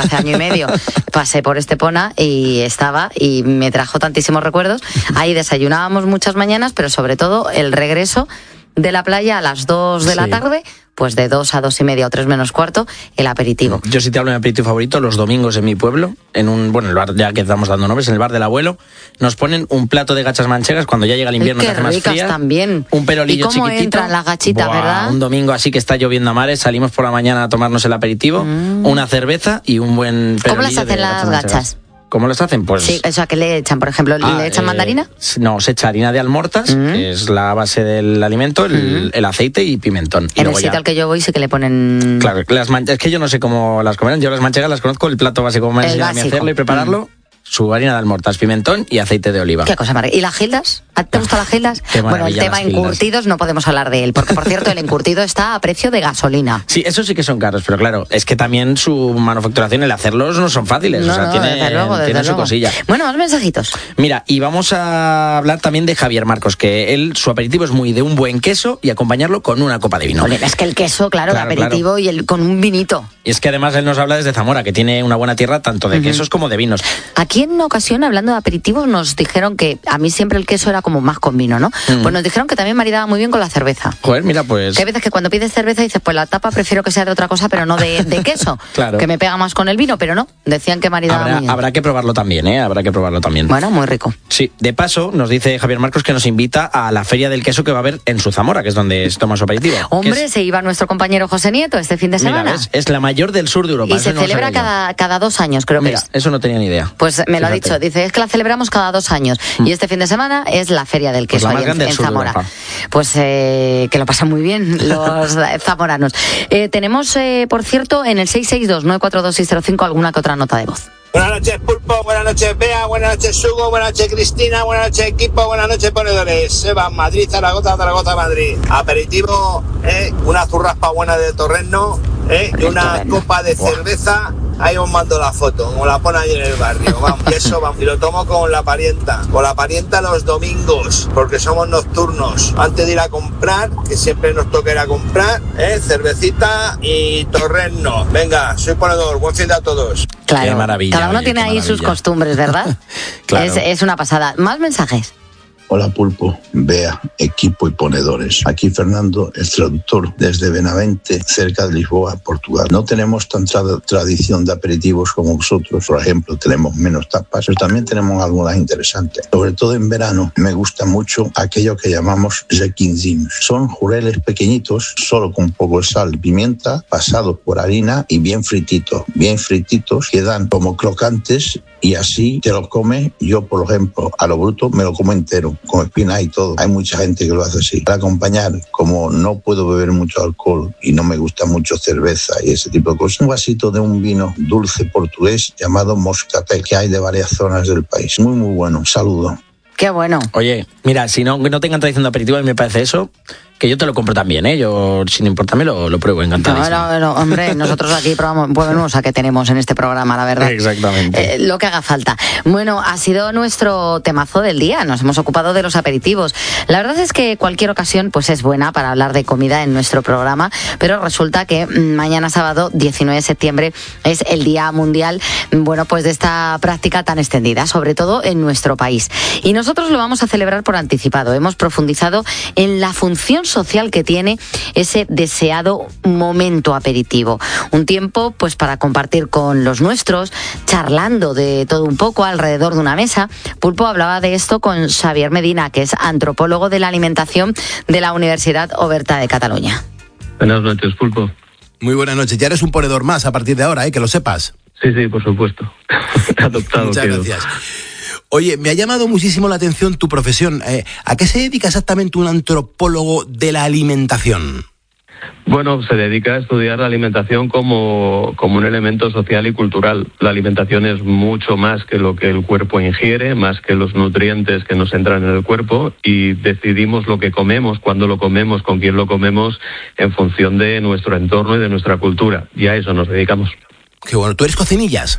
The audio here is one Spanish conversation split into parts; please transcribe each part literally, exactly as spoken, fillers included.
hace año y medio pasé por Estepona y estaba, y me trajo tantísimos recuerdos. Ahí desayunábamos muchas mañanas, pero sobre todo el regreso de la playa a las dos de sí. la tarde, pues de dos a dos y media o tres menos cuarto, el aperitivo. Yo sí te hablo de mi aperitivo favorito, los domingos en mi pueblo, en un, bueno, el bar, ya que estamos dando nombres, en el bar del abuelo, nos ponen un plato de gachas manchegas cuando ya llega el invierno, que hace más fría. También. Un perolillo chiquitito. ¿Y cómo chiquitito. entran las gachitas, Buah, verdad? Un domingo así que está lloviendo a mares, salimos por la mañana a tomarnos el aperitivo, mm. una cerveza y un buen perolillo. ¿Cómo las hacen las gachas? ¿Cómo los hacen? Pues... Sí, eso, ¿a qué le echan? Por ejemplo, ah, ¿le echan eh, mandarina? No, se echa harina de almortas, mm. que es la base del alimento, el, mm. el aceite y pimentón. En y el sitio ya... al que yo voy sí que le ponen... Claro, las man... es que yo no sé cómo las comerán, yo las manchegas las conozco, el plato básico, cómo enseñarme a hacerlo y prepararlo. Mm. Su harina de almortas, pimentón y aceite de oliva. Qué cosa maravilla. ¿Y las gildas? ¿A ti te gustan las gildas? Bueno, el tema encurtidos no podemos hablar de él, porque por cierto el encurtido está a precio de gasolina. Sí, eso sí que son caros, pero claro, es que también su manufacturación, el hacerlos no son fáciles, no, o sea, no, tiene, desde luego, desde tiene su luego. cosilla. Bueno, más mensajitos. Mira, y vamos a hablar también de Javier Marcos, que él, su aperitivo es muy de un buen queso y acompañarlo con una copa de vino. Oye, es que el queso, claro, claro el aperitivo claro. y el con un vinito. Y es que además él nos habla desde Zamora, que tiene una buena tierra tanto de uh-huh. quesos como de vinos. Aquí en una ocasión, hablando de aperitivos, nos dijeron que a mí siempre el queso era como más con vino, ¿no? Mm. Pues nos dijeron que también maridaba muy bien con la cerveza. Joder, mira, pues... Que hay veces que cuando pides cerveza dices, pues la tapa prefiero que sea de otra cosa, pero no de, de queso. Claro. Que me pega más con el vino, pero no. Decían que maridaba habrá, muy bien. Habrá que probarlo también, ¿eh? Habrá que probarlo también. Bueno, muy rico. Sí, de paso, nos dice Javier Marcos que nos invita a la Feria del Queso que va a haber en su Zamora, que es donde se toma su aperitivo. Hombre, es... se iba nuestro compañero José Nieto este fin de semana. Mira, ¿ves? Es la mayor del sur de Europa. Y se no celebra cada, cada dos años, creo Mira, que es. Eso no tenía ni idea. Pues me Fíjate. lo ha dicho. Dice, es que la celebramos cada dos años. Mm. Y este fin de semana es la Feria del Queso pues ahí en, en Zamora. Pues eh, que lo pasan muy bien los zamoranos. Eh, tenemos, eh, por cierto, en el seis seis dos, nueve cuatro dos, seis cero cinco alguna que otra nota de voz. Buenas noches, Pulpo, buenas noches, Bea, buenas noches, Hugo, buenas noches, Cristina, buenas noches, equipo, buenas noches, ponedores. Seba, Madrid, Zaragoza, Zaragoza, Madrid. Aperitivo, eh, una zurraspa buena de torreno, eh, y una copa de cerveza. Ahí os mando la foto, como la pone ahí en el barrio, vamos, y eso, vamos, y lo tomo con la parienta, con la parienta los domingos, porque somos nocturnos, antes de ir a comprar, que siempre nos toca ir a comprar, ¿eh? Cervecita y torreno. Venga, soy ponedor, buen fin de a todos. Claro, qué maravilla, cada uno oye, tiene ahí sus costumbres, ¿verdad? Claro. Es, es una pasada. ¿Más mensajes? Hola Pulpo, Bea, equipo y ponedores. Aquí Fernando, el traductor desde Benavente, cerca de Lisboa, Portugal. No tenemos tanta tradición de aperitivos como vosotros, por ejemplo, tenemos menos tapas, pero también tenemos algunas interesantes. Sobre todo en verano me gusta mucho aquello que llamamos requinzinos. Son jureles pequeñitos, solo con poco de sal y pimienta, pasados por harina y bien frititos. Bien frititos, quedan como crocantes y así te los comes. Yo, por ejemplo, a lo bruto me lo como entero, con espinas y todo. Hay mucha gente que lo hace así. Para acompañar, como no puedo beber mucho alcohol y no me gusta mucho cerveza y ese tipo de cosas, un vasito de un vino dulce portugués llamado Moscatel, que hay de varias zonas del país. Muy, muy bueno. Saludo. Qué bueno. Oye, mira, si no, no tengan tradición de aperitivo, a mí me parece eso, que yo te lo compro también, ¿eh? Yo, sin importarme, lo, lo pruebo, encantadísimo. No, no, no, hombre, nosotros aquí probamos, bueno, a que tenemos en este programa, la verdad. Exactamente. Eh, lo que haga falta. Bueno, ha sido nuestro temazo del día, nos hemos ocupado de los aperitivos. La verdad es que cualquier ocasión pues es buena para hablar de comida en nuestro programa, pero resulta que mañana sábado, diecinueve de septiembre, es el Día Mundial, bueno, pues de esta práctica tan extendida, sobre todo en nuestro país. Y nosotros lo vamos a celebrar por anticipado. Hemos profundizado en la función social que tiene ese deseado momento aperitivo. Un tiempo pues para compartir con los nuestros, charlando de todo un poco alrededor de una mesa. Pulpo hablaba de esto con Xavier Medina, que es antropólogo de la alimentación de la Universidad Oberta de Cataluña. Buenas noches, Pulpo. Muy buenas noches. Ya eres un ponedor más a partir de ahora, ¿eh? Que lo sepas. Sí, sí, por supuesto. Adoptado. Muchas quedo. gracias. Oye, me ha llamado muchísimo la atención tu profesión. Eh, ¿A qué se dedica exactamente un antropólogo de la alimentación? Bueno, se dedica a estudiar la alimentación como, como un elemento social y cultural. La alimentación es mucho más que lo que el cuerpo ingiere, más que los nutrientes que nos entran en el cuerpo, y decidimos lo que comemos, cuándo lo comemos, con quién lo comemos, en función de nuestro entorno y de nuestra cultura. Y a eso nos dedicamos. Qué bueno. ¿Tú eres cocinillas?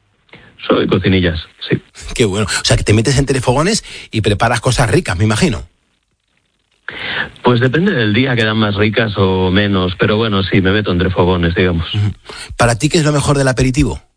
Soy cocinillas, sí. Qué bueno. O sea, que te metes entre fogones y preparas cosas ricas, me imagino. Pues depende del día, quedan más ricas o menos, pero bueno, sí, me meto entre fogones, digamos. ¿Para ti qué es lo mejor del aperitivo?